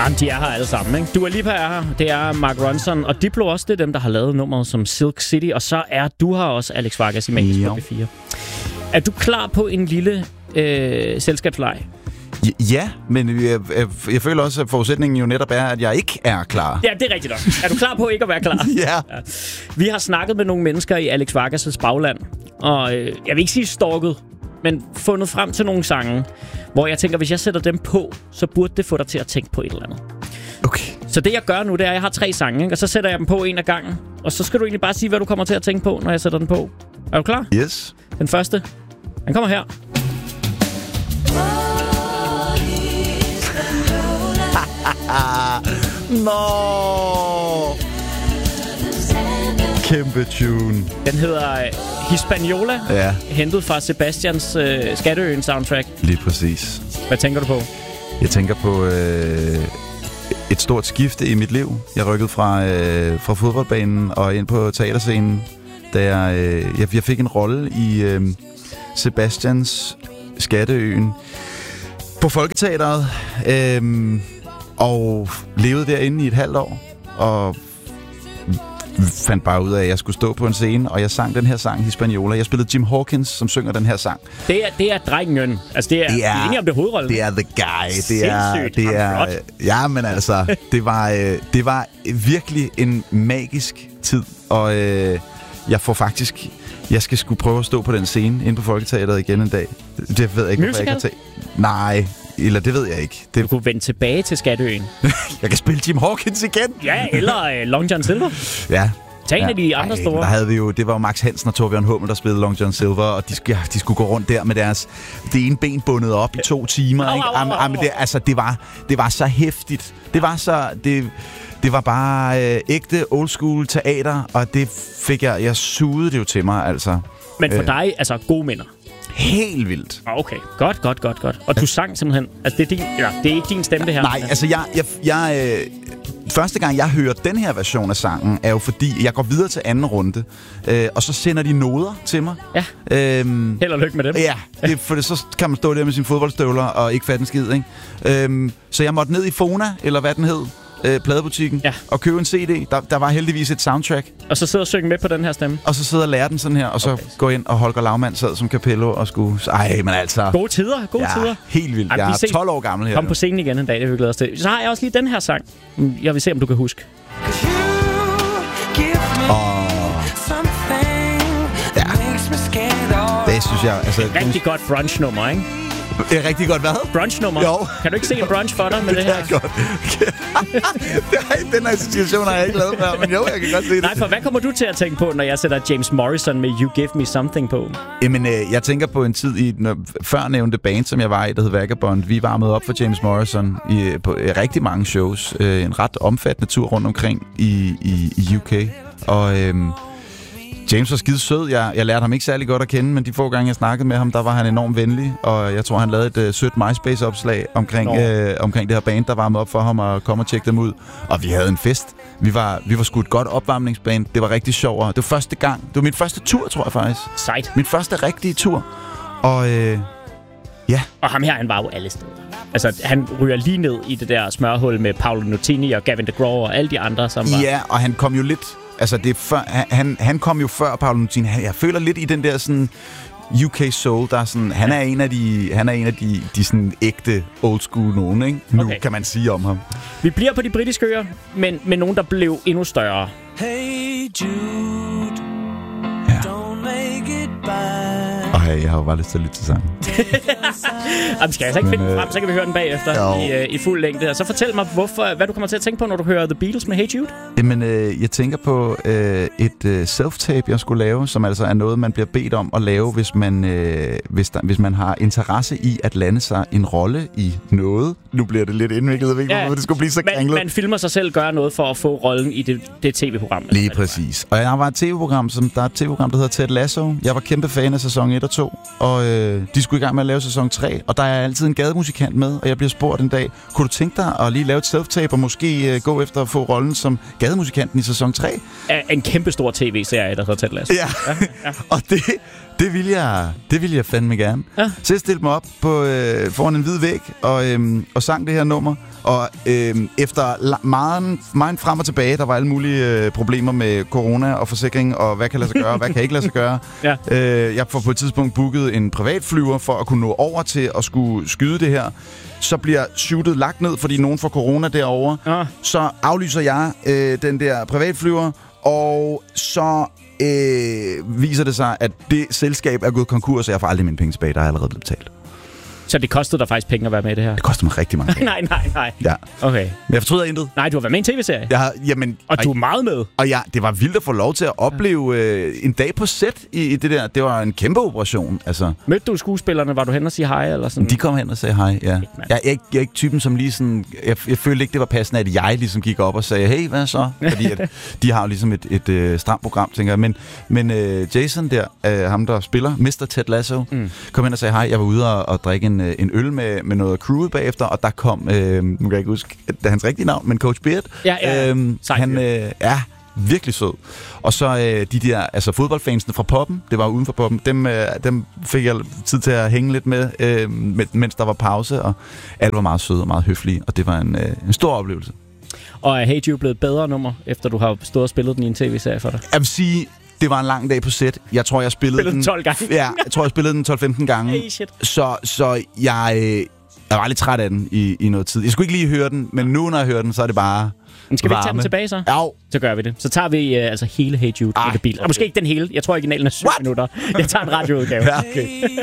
Jamen, de er her alle sammen, ikke? Dua Lipa er her, det er Mark Ronson, og Diplo også, det er dem, der har lavet nummeret som Silk City, og så er du her også, Alex Vargas, i Magisk på P4. Er du klar på en lille selskabsleg? Ja, men jeg føler også, at forudsætningen jo netop er, at jeg ikke er klar. Ja, det er rigtigt nok. Er du klar på ikke at være klar? Ja. Vi har snakket med nogle mennesker i Alex Vargas' bagland, og jeg vil ikke sige stalket, men fundet frem til nogle sange, hvor jeg tænker, hvis jeg sætter dem på, så burde det få dig til at tænke på et eller andet. Okay. Så det jeg gør nu, det er, at jeg har 3 sange, ikke? Og så sætter jeg dem på en af gangen, og så skal du egentlig bare sige, hvad du kommer til at tænke på, når jeg sætter den på. Er du klar? Yes. Den første, den kommer her. Nå! Kæmpe tune. Den hedder Hispaniola, ja. Hentet fra Sebastians Skatteøen soundtrack. Lige præcis. Hvad tænker du på? Jeg tænker på et stort skifte i mit liv. Jeg rykkede fra fodboldbanen og ind på teaterscenen, da jeg fik en rolle i Sebastians Skatteøen på Folketeateret, og levede derinde i et halvt år, og fandt bare ud af, at jeg skulle stå på en scene, og jeg sang den her sang, Hispaniola. Jeg spillede Jim Hawkins, som synger den her sang. Det er drengen. Altså, det er enige om det hovedrollen. Det er the guy. Sindssygt. Ja, men altså, det var virkelig en magisk tid, og jeg får faktisk... Jeg skal sgu prøve at stå på den scene inde på Folketeateret igen en dag. Det ved jeg ikke, hvorfor jeg kan Nej, eller det ved jeg ikke. Du kunne vende tilbage til Skatteøen. Jeg kan spille Jim Hawkins igen. Ja, eller Long John Silver. Ja. Tag en af de andre store. Der havde vi jo, det var jo Max Hansen og Torbjørn Hummel, der spillede Long John Silver, og de skulle gå rundt der med det ene ben bundet op i 2 timer. Ikke? Det var så hæftigt. Det var bare ægte old school teater, og det fik jeg sugede det jo til mig, altså. Men for dig, altså gode minder? Helt vildt. Okay, godt. Og du sang simpelthen, altså det er ikke din stemme det her? Nej, altså jeg første gang jeg hører den her version af sangen, er jo fordi, jeg går videre til anden runde, og så sender de noder til mig. Ja, held og lykke med dem. Ja, for så kan man stå der med sine fodboldstøvler og ikke fatte en skid, ikke? Så jeg måtte ned i Fona, eller hvad den hed, pladebutikken, og købe en CD. Der var heldigvis et soundtrack. Og så sidder og synge med på den her stemme? Og så sidder og lærer den sådan her, og så gå ind, og Holger Laumann sad som Capello og skulle... Ej, men altså... Gode tider. Helt vildt. Jeg er 12 år gammel her. Kom på scenen igen en dag, det vil vi glæde os til. Så har jeg også lige den her sang. Jeg vil se, om du kan huske. Ja. Det synes jeg... Altså, rigtig godt brunch-nummer, ikke? Det er rigtig godt, hvad? Brunch-nummer. Jo. Kan du ikke se en brunch for dig med det her? Det er godt. Den her situation har jeg ikke lavet før, men jo, jeg kan godt se det. Nej, for hvad kommer du til at tænke på, når jeg sætter James Morrison med You Give Me Something på? Jamen, jeg tænker på en tid i den førnævnte band, som jeg var i, der hed Vagabond. Vi varmede op for James Morrison på rigtig mange shows. En ret omfattende tur rundt omkring i UK. Og... James var skide sød. Jeg lærte ham ikke særlig godt at kende, men de få gange, jeg snakkede med ham, der var han enormt venlig, og jeg tror, han lavede et sødt MySpace-opslag omkring det her band, der varmede op for ham og komme og tjekke dem ud. Og vi havde en fest. Vi var sgu et godt opvarmningsband. Det var rigtig sjovt. Det var første gang. Det var min første tur, tror jeg faktisk. Sejt. Min første rigtige tur. Og ja. Og ham her, han var jo alle steder. Altså, han ryger lige ned i det der smørhul med Paolo Nutini og Gavin DeGraw og alle de andre, som var... Ja, og han kom jo lidt... Altså, det er før, han kom jo før Paolo Nutini. Jeg føler lidt i den der sådan UK soul, der er sådan, han er en af de sådan ægte old school nogen, ikke? Nu kan man sige om ham. Vi bliver på de britiske øer, men med nogen, der blev endnu større. Hey Jude, don't make it by. Jeg har jo bare lyst til at lytte til sangen. Jamen, skal jeg så ikke finde den frem, så kan vi høre den bagefter i fuld længde. Og så fortæl mig, hvad du kommer til at tænke på, når du hører The Beatles med Hey Jude? Jamen, jeg tænker på et self-tape, jeg skulle lave, som altså er noget, man bliver bedt om at lave, hvis man har interesse i at lande sig en rolle i noget. Nu bliver det lidt indviklet, jeg ved ikke, det skulle blive så kringlet. Man filmer sig selv, gør noget for at få rollen i det tv-program. Lige præcis. Og jeg var et tv-program, der hedder Ted Lasso. Jeg var kæmpe fan af sæson 1 og 2, og de skulle i gang med at lave sæson 3, og der er altid en gademusikant med, og jeg bliver spurgt en dag, kunne du tænke dig at lige lave et self-tape og måske gå efter at få rollen som gademusikanten i sæson 3? En kæmpe stor tv-serie, der hedder Ted Lasso. Ja. Og Det vil jeg fandme gerne. Ja. Så jeg stillede mig op på, foran en hvid væg og sang det her nummer. Og efter meget frem og tilbage, der var alle mulige problemer med corona og forsikring, og hvad kan lade sig gøre, og hvad kan ikke lade sig gøre. Ja. Jeg får på et tidspunkt booket en privatflyver for at kunne nå over til at skulle skyde det her. Så bliver shootet lagt ned, fordi nogen får corona derovre. Så aflyser jeg den der privatflyver, og så viser det sig, at det selskab er gået konkurs, og jeg får aldrig mine penge tilbage, der er allerede blevet betalt. Så det kostede dig faktisk penge at være med i det her? Det kostede mig rigtig mange penge. Nej. Ja. Okay. Men jeg fortryder intet. Nej, du har været med i en tv-serie. Og du er meget med. Og det var vildt at få lov til at opleve en dag på set i det der. Det var en kæmpe operation. Altså. Mødte du skuespillerne? Var du hen og sige hej? Eller sådan? De kom hen og sagde hej, ja. Jeg er ikke typen, som lige sådan... Jeg følte ikke, det var passende, at jeg ligesom gik op og sagde, hey, hvad så? Fordi at de har jo ligesom et stramt program, tænker jeg. Men Jason der, ham der spiller, Mr. Ted Lasso, kom hen og sagde hej. Jeg var ude og drikke en øl med noget crewet bagefter, og der kom, nu kan jeg ikke huske hans rigtige navn, men Coach Beard. Han er virkelig sød. Og så de der, altså fodboldfansene fra poppen, det var uden for poppen, dem fik jeg tid til at hænge lidt med, mens der var pause, og alle var meget søde og meget høflige, og det var en stor oplevelse. Og er Hey Jude blevet et bedre nummer, efter du har stået og spillet den i en tv-serie for dig? Jeg vil sige, det var en lang dag på set. Jeg tror, jeg spillede den 12 gange. Ja, jeg tror, jeg spillede den 12-15 gange. Hey, shit. Så jeg var lidt træt af den i noget tid. Jeg skulle ikke lige høre den, men nu, når jeg hører den, så er det bare men skal vi ikke tage varme. den tilbage så? Ja. Så gør vi det. Så tager vi altså hele Hey Jude i det bil. Og måske ikke den hele. Jeg tror originalen er 7 minutter. Jeg tager en radioudgave. Ja, okay.